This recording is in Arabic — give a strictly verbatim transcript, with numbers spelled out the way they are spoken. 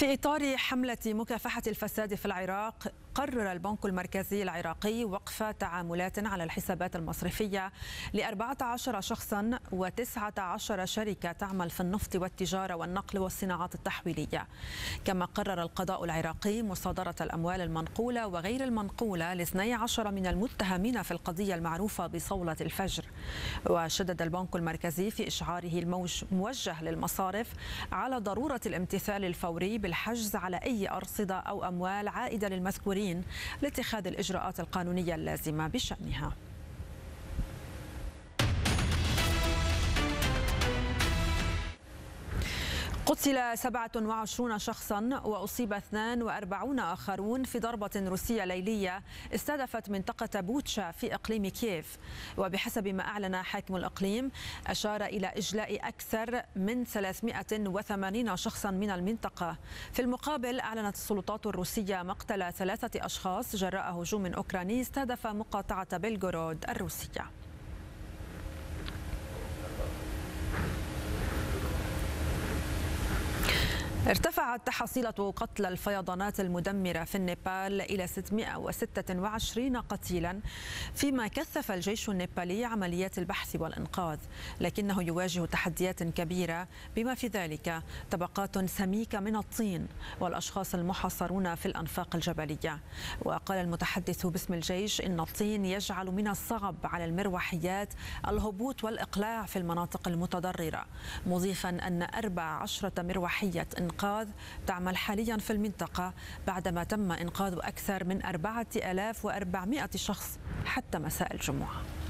في إطار حملة مكافحة الفساد في العراق، قرر البنك المركزي العراقي وقف تعاملات على الحسابات المصرفية لأربعة عشر شخصا وتسعة عشر شركة تعمل في النفط والتجارة والنقل والصناعات التحويلية. كما قرر القضاء العراقي مصادرة الأموال المنقولة وغير المنقولة لاثني عشر من المتهمين في القضية المعروفة بصولة الفجر. وشدد البنك المركزي في إشعاره الموجه للمصارف على ضرورة الامتثال الفوري بالحجز على أي أرصدة أو أموال عائدة للمذكورين لاتخاذ الإجراءات القانونية اللازمة بشأنها. قتل سبعة وعشرون شخصا وأصيب اثنان وأربعون آخرون في ضربة روسية ليلية استهدفت منطقة بوتشا في إقليم كييف. وبحسب ما أعلن حاكم الإقليم أشار إلى إجلاء أكثر من ثلاثمائة وثمانين شخصا من المنطقة. في المقابل أعلنت السلطات الروسية مقتل ثلاثة أشخاص جراء هجوم أوكراني استهدف مقاطعة بلغورود الروسية. ارتفعت حصيلة قتلى الفيضانات المدمرة في النيبال إلى ستمائة وستة وعشرين قتيلا، فيما كثف الجيش النيبالي عمليات البحث والإنقاذ، لكنه يواجه تحديات كبيرة بما في ذلك طبقات سميكة من الطين والأشخاص المحاصرون في الأنفاق الجبلية. وقال المتحدث باسم الجيش إن الطين يجعل من الصعب على المروحيات الهبوط والإقلاع في المناطق المتضررة، مضيفا أن أربع عشرة مروحية إنقاذ تعمل حاليا في المنطقة بعدما تم إنقاذ أكثر من أربعة آلاف وأربعمائة شخص حتى مساء الجمعة.